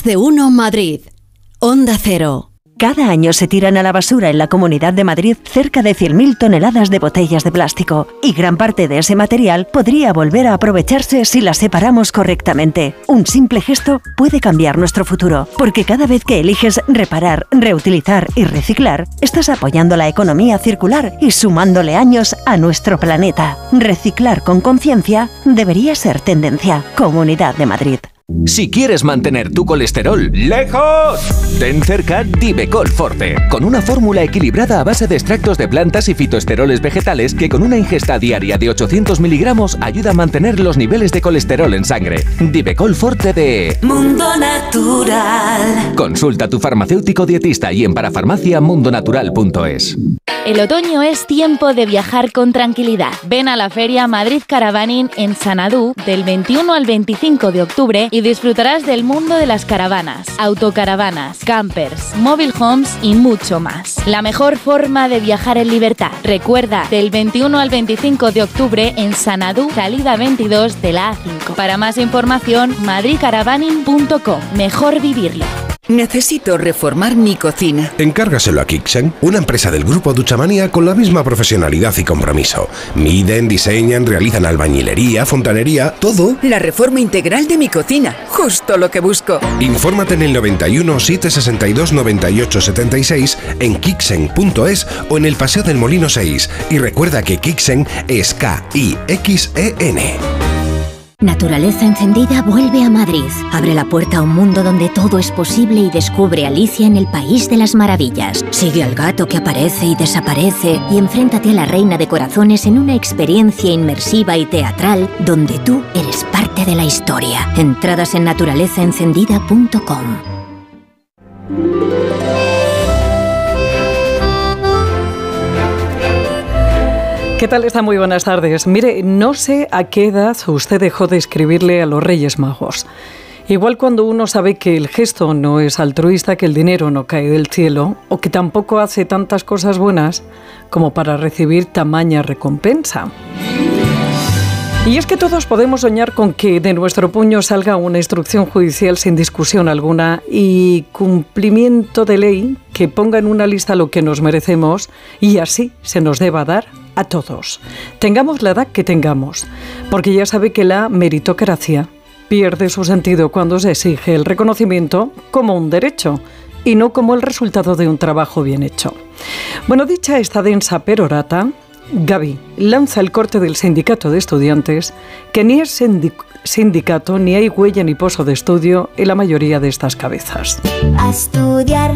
de Uno Madrid. Onda Cero. Cada año se tiran a la basura en la Comunidad de Madrid cerca de 100.000 toneladas de botellas de plástico, y gran parte de ese material podría volver a aprovecharse si las separamos correctamente. Un simple gesto puede cambiar nuestro futuro, porque cada vez que eliges reparar, reutilizar y reciclar, estás apoyando la economía circular y sumándole años a nuestro planeta. Reciclar con conciencia debería ser tendencia. Comunidad de Madrid. Si quieres mantener tu colesterol lejos, ten cerca Divecol Forte, con una fórmula equilibrada a base de extractos de plantas y fitoesteroles vegetales que con una ingesta diaria de 800 miligramos ayuda a mantener los niveles de colesterol en sangre. Divecol Forte de Mundo Natural. Consulta a tu farmacéutico dietista y en parafarmaciamundonatural.es. El otoño es tiempo de viajar con tranquilidad. Ven a la feria Madrid Caravaning en Sanadú del 21 al 25 de octubre y disfrutarás del mundo de las caravanas, autocaravanas, campers, mobile homes y mucho más. La mejor forma de viajar en libertad. Recuerda, del 21 al 25 de octubre en Sanadú, salida 22 de la A5. Para más información, madridcaravaning.com. Mejor vivirlo. Necesito reformar mi cocina. Encárgaselo a Kixen, una empresa del grupo Duchamania con la misma profesionalidad y compromiso. Miden, diseñan, realizan albañilería, fontanería, todo. La reforma integral de mi cocina, justo lo que busco. Infórmate en el 91 762 98 76 en kixen.es o en el Paseo del Molino 6. Y recuerda que Kixen es K-I-X-E-N. Naturaleza Encendida vuelve a Madrid. Abre la puerta a un mundo donde todo es posible y descubre Alicia en el País de las Maravillas. Sigue al gato que aparece y desaparece y enfréntate a la Reina de Corazones en una experiencia inmersiva y teatral donde tú eres parte de la historia. Entradas en naturalezaencendida.com. ¿Qué tal está? Muy buenas tardes. Mire, no sé a qué edad usted dejó de escribirle a los Reyes Magos. Igual cuando uno sabe que el gesto no es altruista, que el dinero no cae del cielo, o que tampoco hace tantas cosas buenas como para recibir tamaña recompensa. Y es que todos podemos soñar con que de nuestro puño salga una instrucción judicial sin discusión alguna y cumplimiento de ley que ponga en una lista lo que nos merecemos y así se nos deba dar a todos. Tengamos la edad que tengamos, porque ya sabe que la meritocracia pierde su sentido cuando se exige el reconocimiento como un derecho y no como el resultado de un trabajo bien hecho. Bueno, dicha esta densa perorata, Gaby lanza el corte del sindicato de estudiantes, que ni es sindicato ni hay huella ni pozo de estudio en la mayoría de estas cabezas. A estudiar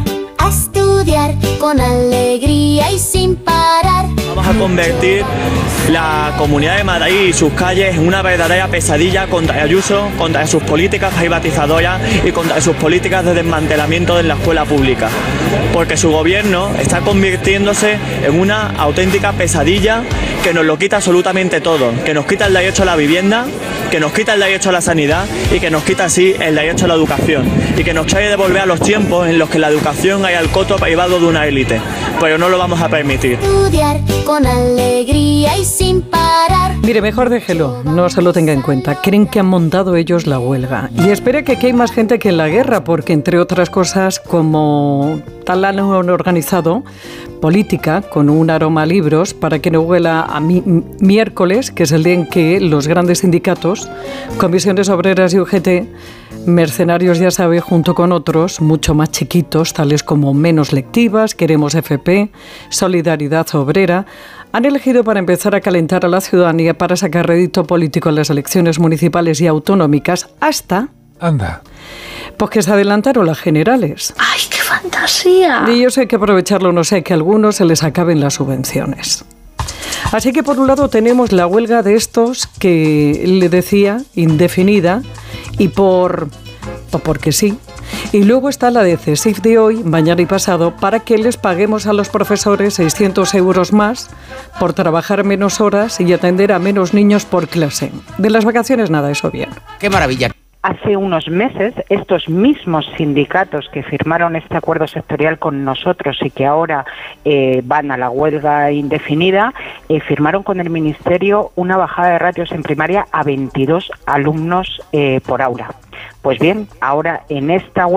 con alegría y sin parar. Vamos a convertir la Comunidad de Madrid y sus calles en una verdadera pesadilla contra Ayuso, contra sus políticas privatizadoras y contra sus políticas de desmantelamiento de la escuela pública. Porque su gobierno está convirtiéndose en una auténtica pesadilla que nos lo quita absolutamente todo, que nos quita el derecho a la vivienda, que nos quita el derecho a la sanidad y que nos quita así el derecho a la educación y que nos quiere devolver a los tiempos en los que la educación hay al coto privado de una élite, pero no lo vamos a permitir. Estudiar con alegría y sin parar. Mire, mejor déjelo, no se lo tenga en cuenta. Creen que han montado ellos la huelga. Y espere que aquí hay más gente que en la guerra, porque entre otras cosas, como tal han organizado política con un aroma a libros para que no huela a miércoles, que es el día en que los grandes sindicatos, comisiones obreras y UGT, mercenarios ya sabe, junto con otros mucho más chiquitos, tales como Menos Lectivas, Queremos FP, Solidaridad Obrera, han elegido para empezar a calentar a la ciudadanía para sacar rédito político en las elecciones municipales y autonómicas hasta... Anda. Pues que se adelantaron las generales. ¡Ay, qué fantasía! Y yo sé que aprovecharlo, no sé, que a algunos se les acaben las subvenciones. Así que por un lado tenemos la huelga de estos que le decía, indefinida, y porque sí. Y luego está la de CESIF de hoy, mañana y pasado, para que les paguemos a los profesores 600 euros más por trabajar menos horas y atender a menos niños por clase. De las vacaciones nada, eso bien. ¡Qué maravilla! Hace unos meses, estos mismos sindicatos que firmaron este acuerdo sectorial con nosotros y que ahora van a la huelga indefinida, firmaron con el Ministerio una bajada de ratios en primaria a 22 alumnos por aula. Pues bien, ahora en esta huelga